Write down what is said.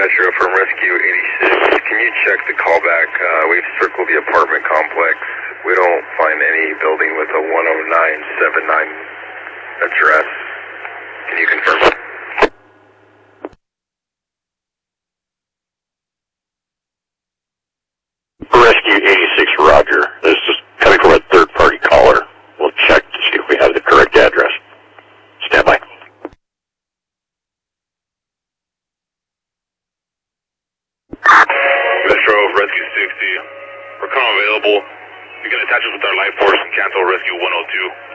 Metro from Rescue 86. Can you check the callback? We've circled the apartment complex. We don't find any building with a 10979 address. Can you confirm? Rescue 86, Roger. This is coming from a third-party caller. We'll check to see if we have the correct address. Stand by. Metro, Rescue 60. We're calling available. You can attach us with our life force and cancel Rescue 102.